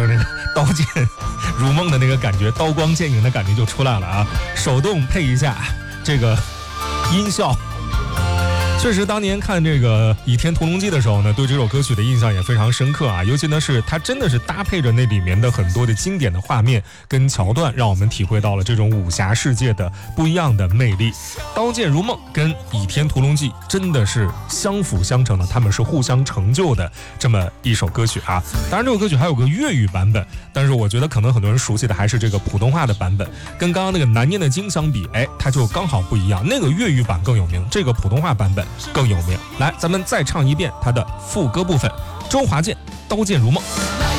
就是那个刀剑如梦的那个感觉，刀光剑影的感觉就出来了啊！手动配一下这个音效。确实，当年看这个《倚天屠龙记》的时候呢，对这首歌曲的印象也非常深刻啊。尤其呢是它真的是搭配着那里面的很多的经典的画面跟桥段，让我们体会到了这种武侠世界的不一样的魅力。刀剑如梦跟《倚天屠龙记》真的是相辅相成的，他们是互相成就的这么一首歌曲啊。当然，这首歌曲还有个粤语版本，但是我觉得可能很多人熟悉的还是这个普通话的版本，跟刚刚那个难念的经相比，它就刚好不一样。那个粤语版更有名，这个普通话版本更有名。来，咱们再唱一遍它的副歌部分，周华健《刀剑如梦》。